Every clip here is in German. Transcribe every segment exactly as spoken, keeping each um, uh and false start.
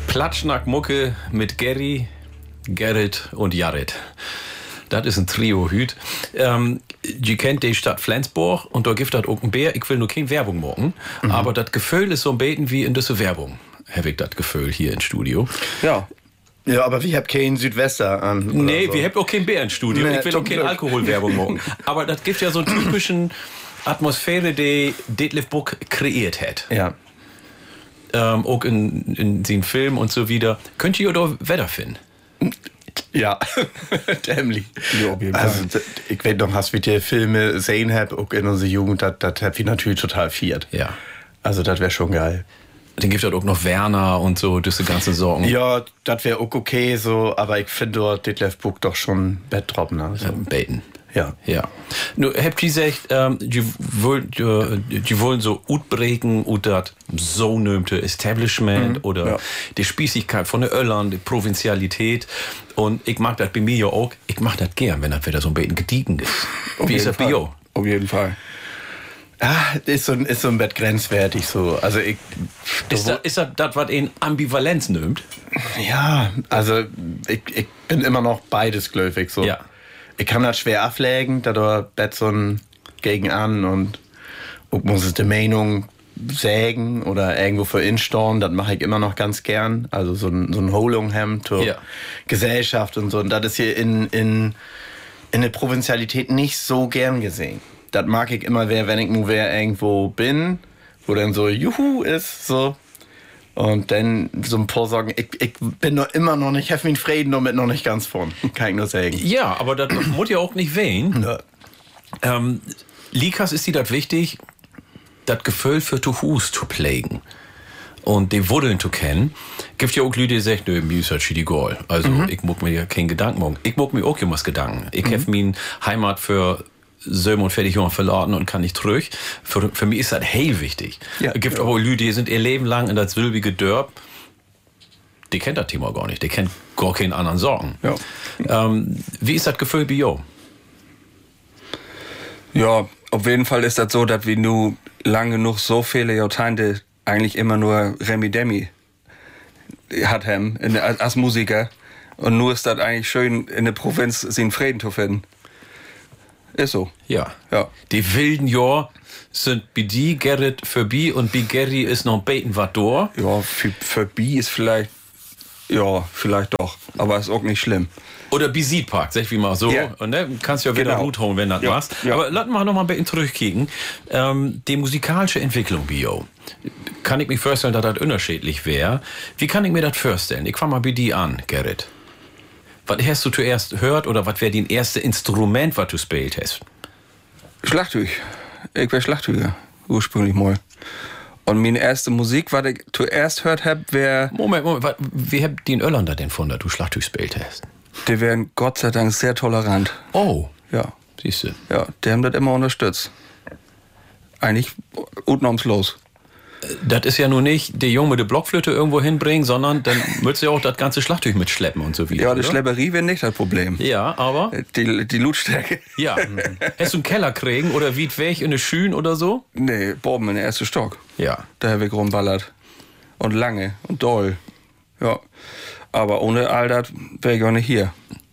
Platschnack-Mucke mit Gary, Gerrit und Jarrit. Das ist ein Trio-Hüt. Ähm, ihr kennt die Stadt Flensburg und da gibt es auch ein Bär. Ich will nur keine Werbung machen, mhm. aber das Gefühl ist so ein Beten wie in dieser Werbung. Habe ich das Gefühl hier im Studio. Ja. Ja, aber wir haben keinen Südwester an. Nee, so. wir haben auch kein Bär im Studio. Nee, ich will auch keine Alkoholwerbung machen. Aber das gibt ja so einen typischen Atmosphäre, die Detlef Buck kreiert hat. Ja. Ähm, auch in, in den Film und so wieder. Könnt ihr da Wetter finden? Ja, dämlich. Ja, auf jeden Fall. Also, ich weiß noch, was wir die Filme gesehen haben, auch in unserer Jugend, das hat wir natürlich total viert. Ja. Also, das wäre schon geil. Dann gibt es auch noch Werner und so, diese ganzen Sorgen. Ja, das wäre auch okay so, aber ich finde dort Detlef Buck doch schon Bettroppen. Also. Ja, beten. Ja. Ja. Nur habt ihr gesagt, ähm, die, wollen, die, die wollen so utbreken und das so nömte Establishment mhm, oder ja. die Spießigkeit von den Öllern, die Provinzialität. Und ich mag das bei mir ja auch. Ich mag das gern, wenn das wieder so ein bisschen gediegen ist. Auf Wie ist das bei dir? Auf jeden Fall. Ah, ist so, ist so ein Bett grenzwertig so. Also ich, ist das, ist das, das, was ihn Ambivalenz nimmt? Ja, also ich, ich bin immer noch beides gläubig so. Ja. Ich kann das schwer ablegen, da da Bett so ein gegen an und ich muss es die Meinung sägen oder irgendwo für instorn, das mache ich immer noch ganz gern. Also so ein, so ein Holunghemd zur ja. Gesellschaft und so. Und das ist hier in, in, in der Provinzialität nicht so gern gesehen. Das mag ich immer, wenn ich nur wer irgendwo bin, wo dann so Juhu ist, so. Und dann so ein paar sagen, ich, ich bin noch immer noch nicht, ich habe mich Frieden damit noch nicht ganz von. Kann ich nur sagen. Ja, aber das muss ja auch nicht wehen. Ja. Ähm, Likas ist dir das wichtig, das Gefühl für zu Hus zu pflegen. Und die Wurdeln zu kennen. Gibt ja auch Leute, die sagen, nö, mir ist das die Goal. Also, mhm. ich muss mir ja keinen Gedanken machen. Ich muss mir auch immer Gedanken. Ich mhm. habe meine Heimat für Söhne und fertig Jahre verladen und kann nicht zurück. Für, für mich ist das hell wichtig. Ja, es gibt ja. aber Leute, die sind ihr Leben lang in das silbige Dörp. Die kennt das Thema gar nicht. Die kennt gar keinen anderen Sorgen. Ja. Ähm, wie ist das Gefühl bei dir? Ja, auf jeden Fall ist das so, dass wir nur lang genug so viele Jahrzehnte eigentlich immer nur Remi Demi hat haben als Musiker. Und nur ist das eigentlich schön, in der Provinz seinen Frieden zu finden. Ist so. Ja. ja. Die wilden Jahr sind bei die Gerrit für Bi und bei Gary ist noch beten was da. Ja, für, für Bi ist vielleicht, ja, vielleicht doch. Aber ist auch nicht schlimm. Oder bei Siedpark, sag ich wie mal so. Ja. Und ne, kannst ja wieder genau. Hut holen, wenn du das ja. machst. Ja. Aber lass mal noch mal ein bisschen zurückkicken. Ähm, die musikalische Entwicklung, Bio. Kann ich mir vorstellen, dass das unterschiedlich wäre. Wie kann ich mir das vorstellen? Ich fang mal bei dir an, Gerrit. Was hast du zuerst gehört oder was wäre dein erstes Instrument, was du spielt hast? Schlagzeug. Ich war Schlagzeuger, ursprünglich mal. Und meine erste Musik, was ich zuerst gehört habe, wäre... Moment, Moment, wie habt die in Irland denn von, dass du Schlagzeug spielt hast? Die wären Gott sei Dank sehr tolerant. Oh. Ja. Siehst du. Ja, die haben das immer unterstützt. Eigentlich unnormslos. Das ist ja nur nicht der Junge mit der Blockflöte irgendwo hinbringen, sondern dann müsst ihr auch das ganze Schlagzeug mitschleppen und so wieder. Ja, die oder? Schlepperie wäre nicht das Problem. Ja, aber? Die, die Lautstärke. Ja. Hast du einen Keller kriegen oder wie weg in eine Schüne oder so? Nee, Boben in den ersten Stock. Ja. Da habe ich rumballert. Und lange und doll. Ja. Aber ohne all das wäre ich auch nicht hier.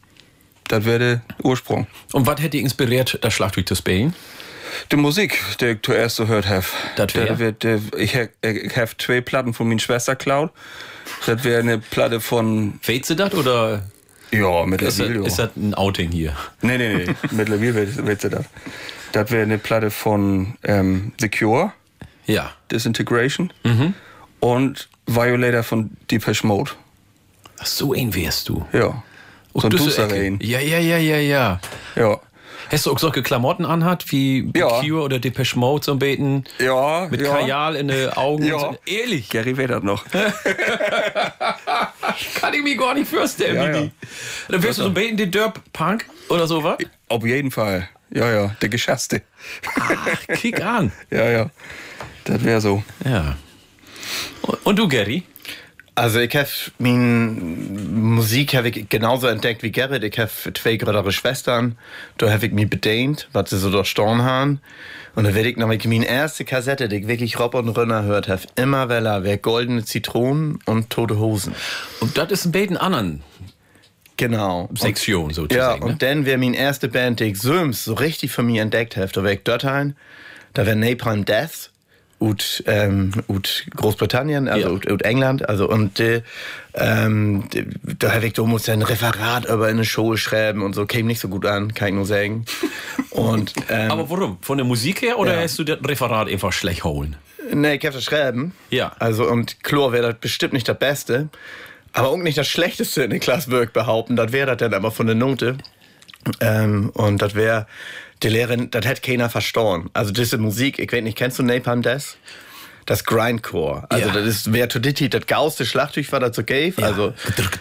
Das wäre der Ursprung. Und was hätte dich inspiriert, das Schlagzeug zu spielen? Die Musik, die ich zuerst gehört habe. Das wäre? Ich habe hab zwei Platten von meiner Schwester geklaut. Das wäre eine Platte von... Weißt du das oder? Ja, mittlerweile. Ist das, ist das ein Outing hier? Nee, nee, nee. Mittlerweile weißt du das. Das wäre eine Platte von ähm, The Cure. Ja. Disintegration. Mhm. Und Violator von Depeche Mode. Ach, so ein wärst du. Ja. Oh, so ein so Dusserin. Ja, ja, ja, ja, ja. Ja. Hast du auch solche Klamotten anhat, wie ja. Cure oder Depeche Mode, so ein Beten? Ja. Mit ja. Kajal in den Augen? Ja. So. Ehrlich? Gary weiß das noch. Kann ich mir gar nicht vorstellen, ja, ja. Dann wärst du so ein Beten, den Derp-Punk oder sowas? Auf jeden Fall. Ja, ja. Der Geschasste. Ach, kick an. Ja, ja. Das wäre so. Ja. Und du, Gary? Also ich habe mein Musik habe ich genauso entdeckt wie Gerrit. Ich habe zwei größere Schwestern. Da habe ich mich bedient, was sie so durchstorben haben. Und dann werde ich noch mal meine erste Kassette, die ich wirklich Rob und Rönner hört habe, immer weller, wäre Goldene Zitronen und Tote Hosen. Und das ist ein bisschen anderen Genau. Sektion und, sozusagen. Ja, und ne? dann wäre meine erste Band, die ich Söms so richtig für mich entdeckt habe. Da wäre ich dort ein, da wäre Napalm Death. Ut, ähm, ut Großbritannien, also ja. ut, ut England, also und äh, ähm, da habe ich da muss ein Referat über eine Show schreiben und so, käme nicht so gut an, kann ich nur sagen. Und, ähm, Aber warum? Von der Musik her oder ja. hast du das Referat einfach schlecht holen? Ne, ich habe das schreiben. Ja. Also und Chlor wäre das bestimmt nicht das Beste, aber auch nicht das Schlechteste in der Klasse, würde ich behaupten. Das wäre das dann aber von der Note. Ähm, und das wäre die Lehrerin, das hätte keiner verstanden. Also diese Musik, ich weiß nicht, kennst du Napalm Death? Das Grindcore. Also Ja. das ist, wer Toditi, das gauste Schlagzeug war das so gave. Ja. Also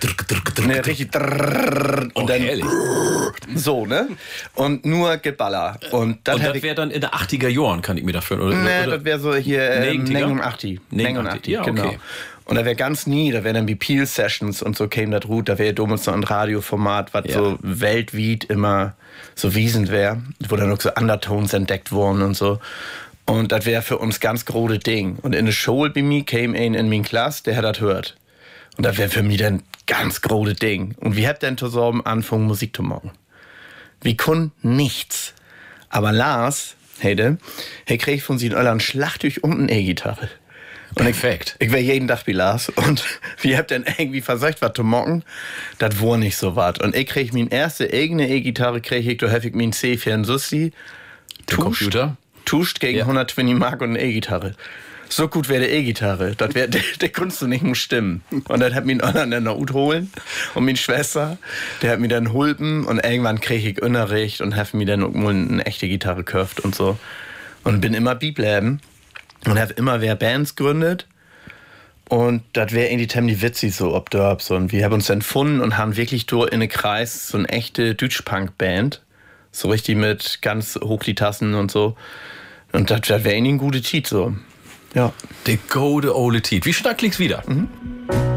ne, richtig drrrr, und Oh, dann herrlich. so, ne? Und nur Geballer. Und das Und hätte das ich. wäre dann in der achtziger Jahren, kann ich mir dafür. Oder, Ne, oder? das wäre so hier ähm, neunziger? neunundachtzig. neunundachtzig, Ja, genau. okay. Und da wäre ganz nie, da wären dann wie Peel Sessions und so käme das Root, da wäre damals so ein Radioformat, was Ja. so weltweit immer so wiesend wäre, wo dann auch so Undertones entdeckt wurden und so. Und das wäre für uns ganz große Ding. Und in der Show bei mir käme ein in mein Klasse, der hat das hört. Und das wäre für mich dann ganz große Ding. Und wir habt dann zusammen angefangen, Musik zu machen. Wir konnten nichts. Aber Lars, Heide, er kriegt von seinen Öllern Schlagzeug und eine E-Gitarre. Und Perfekt. Ich, ich wäre jeden Tag wie Lars. Und wir habt dann irgendwie versucht, was zu machen. Das war nicht so was. Und ich krieg meine erste eigene E-Gitarre, krieg ich, da habe ich meinen C vierundsechzig. Der Computer? Tuscht gegen Ja. hundertzwanzig Mark und eine E-Gitarre. So gut wäre der E-Gitarre. Das wäre, der, der kannst du nicht mehr stimmen. Und dann hat mich einen dann noch Ut holen. Und meine Schwester, der hat mir dann hulpen. Und irgendwann krieg ich Unterricht und habe mir dann auch mal eine echte Gitarre gekauft und so. Und bin immer bleiben. Und habe immer wer Bands gegründet. Und das wäre irgendwie ziemlich witzig so, ob da so. Und wir haben uns dann gefunden und haben wirklich durch in den Kreis so eine echte Deutsch-Punk-Band. So richtig mit ganz hoch die Tassen und so. Und das, das wäre irgendwie ein guter Titel so. Ja. Der gute Ole Tiet. Wie stark klingt's wieder? Mhm.